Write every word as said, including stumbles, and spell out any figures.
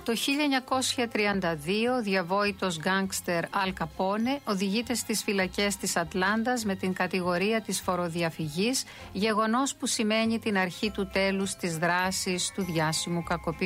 Το χίλια εννιακόσια τριάντα δύο, ο διαβόητος γκάνγκστερ Αλ Καπόνε οδηγείται στις φυλακές της Ατλάντας με την κατηγορία της φοροδιαφυγής, γεγονός που σημαίνει την αρχή του τέλους της δράσης του διάσημου κακοποιημένου.